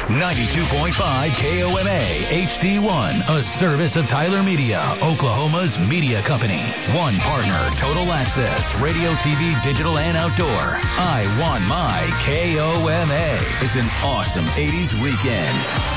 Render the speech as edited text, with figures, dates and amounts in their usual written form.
92.5 KOMA HD1, a service of Tyler Media, Oklahoma's media company. One partner, Total Access, radio, TV, digital, and outdoor. I want my KOMA. It's an awesome 80s weekend.